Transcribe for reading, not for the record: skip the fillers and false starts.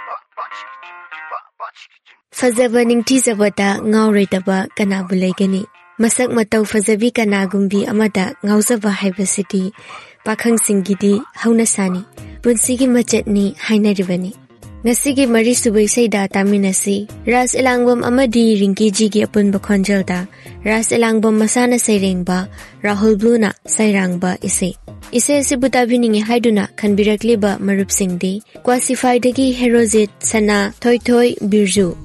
ꯐꯖꯕ ꯅꯤꯡꯊꯤꯖꯕꯗ ꯉꯥꯎꯔꯣꯏꯗꯕ ꯀꯅꯥꯕꯨ ꯂꯩꯒꯅꯤ? ꯃꯁꯛ ꯃꯇꯧ ꯐꯖꯕꯤ ꯀꯅꯥꯒꯨꯝꯕꯤ ꯑꯃꯗ ꯉꯥꯎꯖꯕ ꯍꯥꯏꯕꯁꯤꯗꯤ ꯄꯥꯈꯪꯁꯤꯡꯒꯤꯗꯤ ꯍꯧꯅꯁꯥꯅꯤ, ꯄꯨꯟꯁꯤꯒꯤ ꯃꯆꯠꯅꯤ ꯍꯥꯏꯅꯔꯤꯕꯅꯤ꯫ ꯉꯁꯤꯒꯤ ꯃꯔꯤꯁꯨꯕ ꯏꯁꯩꯗ ꯇꯥꯃꯤꯟꯅꯁꯤ ꯔꯥꯖ ꯑꯦꯂꯥꯡꯕꯝ ꯑꯃꯗꯤ ꯔꯤꯡꯀꯤꯖꯤꯒꯤ ꯑꯄꯨꯟꯕ ꯈꯣꯟꯖꯦꯜꯗ ꯔꯥꯖ ꯑꯦꯂꯥꯡꯕꯝ ꯃꯁꯥꯅ ꯁꯩꯔꯦꯡꯕ, ꯔꯥꯍꯨꯜ ꯕ꯭ꯂꯨꯅ ꯁꯩꯔꯥꯡꯕ ꯏꯁꯩ ꯑꯁꯤꯕꯨ ꯇꯥꯕꯤꯅꯤꯡꯉꯤ ꯍꯥꯏꯗꯨꯅ ꯈꯟꯕꯤꯔꯛꯂꯤꯕ ꯃꯔꯨꯞꯁꯤꯡꯗꯤ ꯀ꯭ꯋꯥꯁꯤꯐꯥꯏꯗꯒꯤ ꯍꯦꯔꯣꯖꯤꯠ, ꯁꯅꯥ, ꯊꯣꯏꯊꯣꯏ, ꯕꯤꯔꯖꯨ,